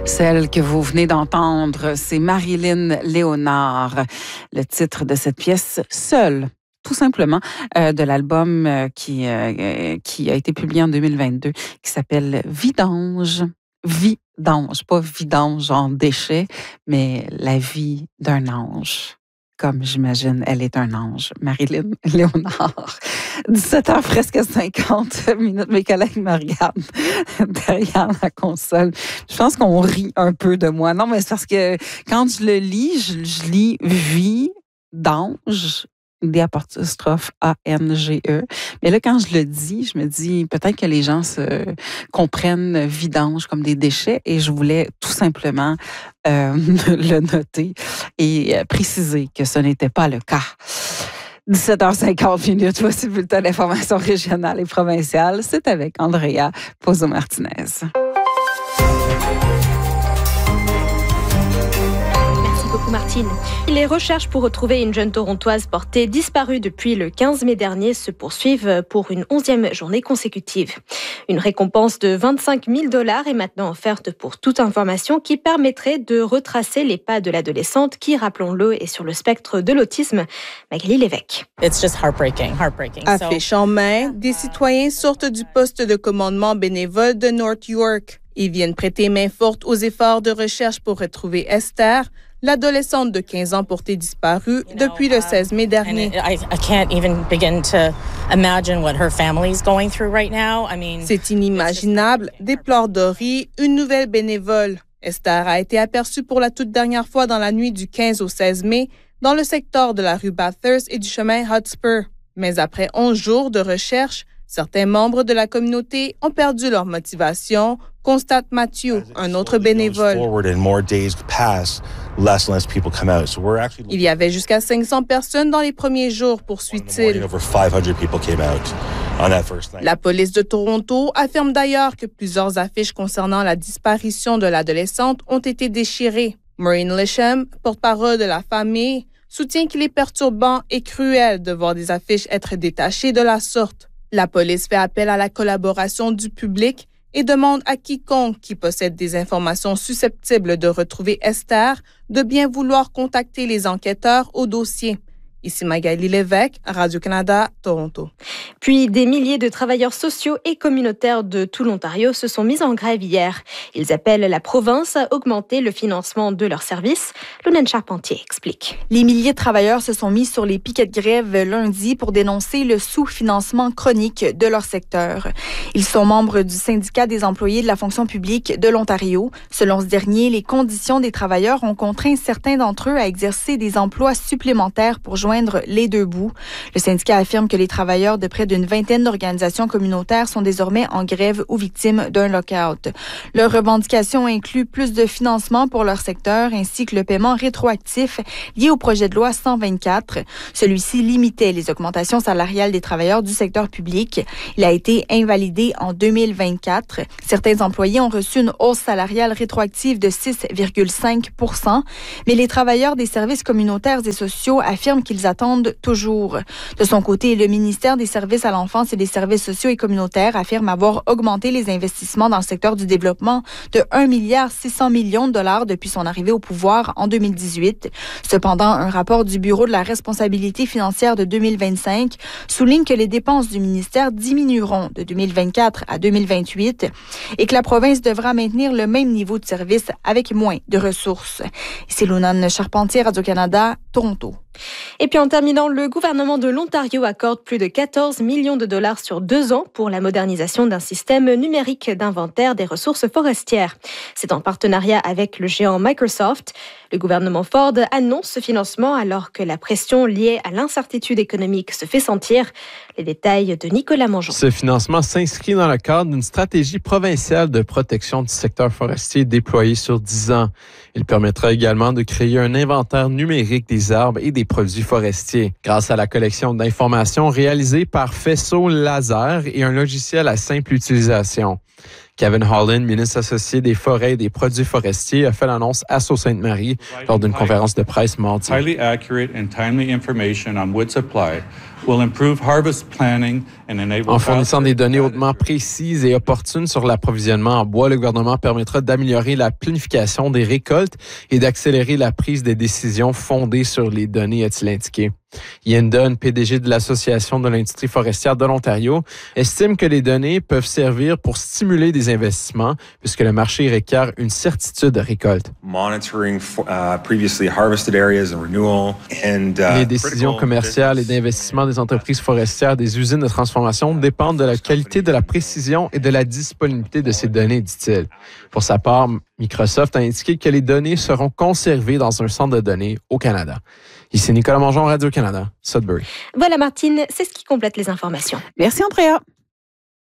Celle que vous venez d'entendre, c'est Marilyn Léonard. Le titre de cette pièce, Seule, tout simplement, de l'album qui a été publié en 2022, qui s'appelle Vidange. Vidange, pas vidange en déchet, mais la vie d'un ange. Comme j'imagine, elle est un ange, Marilyn Léonard. 17h presque 50 minutes. Mes collègues me regardent derrière la console. Je pense qu'on rit un peu de moi. Non, mais c'est parce que quand je le lis, je lis vie d'ange, d'apostrophe A-N-G-E. Mais là, quand je le dis, je me dis peut-être que les gens se comprennent vidange comme des déchets et je voulais tout simplement le noter et préciser que ce n'était pas le cas. 17h50 minutes, voici le bulletin d'information régionale et provinciale. C'est avec Andrea Pozo-Martinez. Martine. Les recherches pour retrouver une jeune Torontoise portée disparue depuis le 15 mai dernier se poursuivent pour une 11e journée consécutive. Une récompense de 25 000 $ est maintenant offerte pour toute information qui permettrait de retracer les pas de l'adolescente qui, rappelons-le, est sur le spectre de l'autisme. Magali Lévesque. Affiche en main, des citoyens sortent du poste de commandement bénévole de North York. Ils viennent prêter main forte aux efforts de recherche pour retrouver Esther, l'adolescente de 15 ans portée disparue depuis le 16 mai dernier. C'est inimaginable, déplore Dory, une nouvelle bénévole. Esther a été aperçue pour la toute dernière fois dans la nuit du 15 au 16 mai dans le secteur de la rue Bathurst et du chemin Hotspur. Mais après 11 jours de recherche, certains membres de la communauté ont perdu leur motivation, constate Mathieu, un autre bénévole. Il y avait jusqu'à 500 personnes dans les premiers jours, poursuit-il. La police de Toronto affirme d'ailleurs que plusieurs affiches concernant la disparition de l'adolescente ont été déchirées. Maureen Lisham, porte-parole de la famille, soutient qu'il est perturbant et cruel de voir des affiches être détachées de la sorte. La police fait appel à la collaboration du public et demande à quiconque qui possède des informations susceptibles de retrouver Esther de bien vouloir contacter les enquêteurs au dossier. Ici Magali Lévesque, Radio-Canada, Toronto. Puis des milliers de travailleurs sociaux et communautaires de tout l'Ontario se sont mis en grève hier. Ils appellent la province à augmenter le financement de leurs services. Lounane Charpentier explique. Les milliers de travailleurs se sont mis sur les piquets de grève lundi pour dénoncer le sous-financement chronique de leur secteur. Ils sont membres du syndicat des employés de la fonction publique de l'Ontario. Selon ce dernier, les conditions des travailleurs ont contraint certains d'entre eux à exercer des emplois supplémentaires pour joindre les deux bouts. Le syndicat affirme que les travailleurs de près d'une vingtaine d'organisations communautaires sont désormais en grève ou victimes d'un lock-out. Leurs revendications incluent plus de financement pour leur secteur ainsi que le paiement rétroactif lié au projet de loi 124. Celui-ci limitait les augmentations salariales des travailleurs du secteur public. Il a été invalidé en 2024. Certains employés ont reçu une hausse salariale rétroactive de 6,5 %, mais les travailleurs des services communautaires et sociaux affirment qu'ils attendent toujours. De son côté, le ministère des Services à l'enfance et des services sociaux et communautaires affirme avoir augmenté les investissements dans le secteur du développement de 1,6 milliard depuis son arrivée au pouvoir en 2018. Cependant, un rapport du Bureau de la responsabilité financière de 2025 souligne que les dépenses du ministère diminueront de 2024 à 2028 et que la province devra maintenir le même niveau de service avec moins de ressources. C'est Lounane Charpentier, Radio-Canada, Toronto. Et puis en terminant, le gouvernement de l'Ontario accorde plus de 14 millions de $ sur 2 ans pour la modernisation d'un système numérique d'inventaire des ressources forestières. C'est en partenariat avec le géant Microsoft. Le gouvernement Ford annonce ce financement alors que la pression liée à l'incertitude économique se fait sentir. Les détails de Nicolas Mongeon. Ce financement s'inscrit dans le cadre d'une stratégie provinciale de protection du secteur forestier déployée sur 10 ans. Il permettra également de créer un inventaire numérique des arbres et des produits forestiers. Grâce à la collection d'informations réalisée par faisceau laser et un logiciel à simple utilisation. Kevin Holland, ministre associé des Forêts et des Produits forestiers, a fait l'annonce à Sault-Sainte-Marie lors d'une conférence de presse mardi. Highly accurate and timely information on wood supply En fournissant des données hautement précises et opportunes sur l'approvisionnement en bois, le gouvernement permettra d'améliorer la planification des récoltes et d'accélérer la prise de décisions fondées sur les données, a-t-il indiqué. Ian Dunn, PDG de l'Association de l'industrie forestière de l'Ontario, estime que les données peuvent servir pour stimuler des investissements puisque le marché requiert une certitude de récolte. Les décisions commerciales et d'investissement des entreprises forestières des usines de transformation dépendent de la qualité, de la précision et de la disponibilité de ces données, dit-il. Pour sa part, Microsoft a indiqué que les données seront conservées dans un centre de données au Canada. Ici Nicolas Mongeon, Radio-Canada, Sudbury. Voilà Martine, c'est ce qui complète les informations. Merci Andrea.